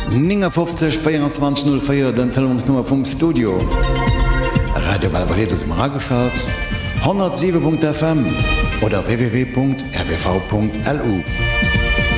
50 2404 den Telefonsnummer vom Studio. Radio Balvaredo dem Rageschaut 107.fm oder www.rbv.lu.